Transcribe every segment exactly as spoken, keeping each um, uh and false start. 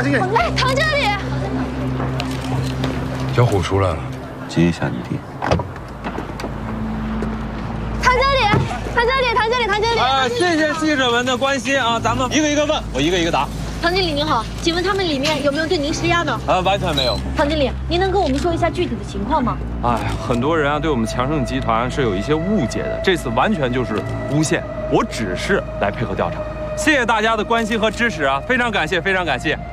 这个。 来，躺这里。 小虎出来了， 接一下你弟。 躺这里，躺这里，躺这里，躺这里。 啊，谢谢记者们的关心啊，咱们一个一个问，我一个一个答。 唐经理您好，请问他们里面有没有对您施压呢？ 啊，完全没有。 唐经理，您能跟我们说一下具体的情况吗？ 哎，很多人啊对我们强盛集团是有一些误解的，这次完全就是诬陷，我只是来配合调查。谢谢大家的关心和支持啊，非常感谢，非常感谢。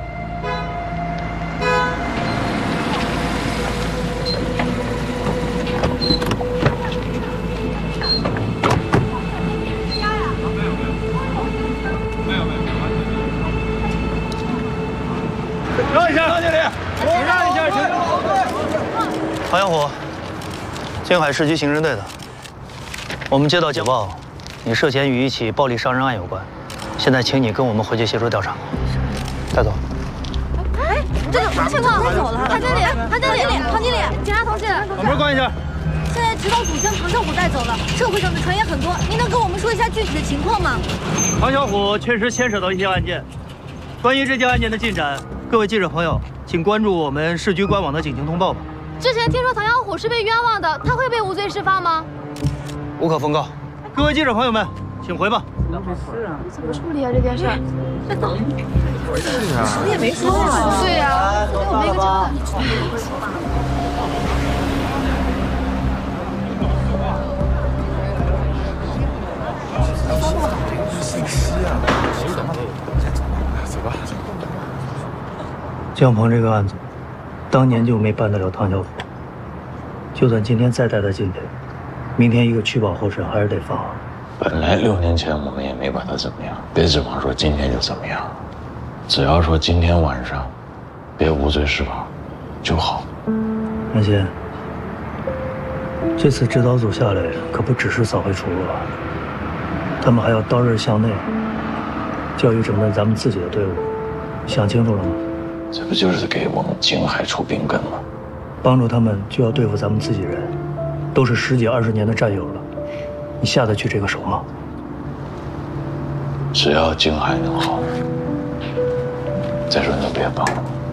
让一下，唐经理，请让一下，请。 唐小虎，静海市局刑侦队的。我们接到警报，你涉嫌与一起暴力伤人案有关，现在请你跟我们回去协助调查。带走。 哎，这个什么情况？带走了。唐经理，唐经理，唐经理，警察同志， 把门关一下。 现在指导组将唐小虎带走了，社会上的传言很多，您能跟我们说一下具体的情况吗？ 唐小虎确实牵扯到一些案件，关于这件案件的进展。 各位记者朋友，请关注我们市局官网的警情通报吧。 之前听说唐小虎是被冤枉的，他会被无罪释放吗？ 无可奉告。各位记者朋友们，请回吧。 怎么处理啊这件事儿？这怎么？ 是啊， 谁也没说啊。对呀，给我们一个交代。 信息啊，谁懂？走吧。 江鹏这个案子，当年就没办得了唐小虎。就算今天再带他进去，明天一个取保候审还是得放。 本来六年前我们也没把他怎么样，别指望说今天就怎么样。只要说今天晚上别无罪释放就好。 安心，这次指导组下来可不只是扫黑除恶，他们还要刀刃向内，教育整顿咱们自己的队伍。想清楚了吗？ 这不就是给我们景海出兵根吗？ 帮助他们就要对付咱们自己人，都是十几二十年的战友了，你下得去这个手吗？ 只要景海能好，再说你就别帮了。